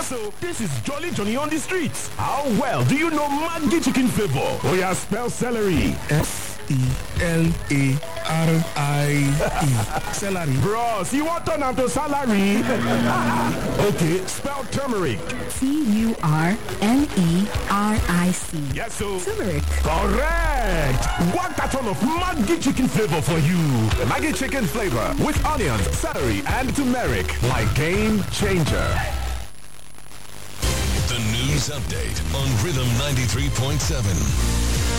so this is Jolly Johnny on the streets. How well do you know Maggi chicken flavor? Oh yeah, spell celery. Celery. Celery. Bros, you want turn to salary? Okay, spell turmeric. Turmeric. Yes, so. Turmeric. Correct. One carton of Maggi chicken flavor for you. Maggi chicken flavor with onions, celery, and turmeric. My game changer. The news update on Rhythm 93.7.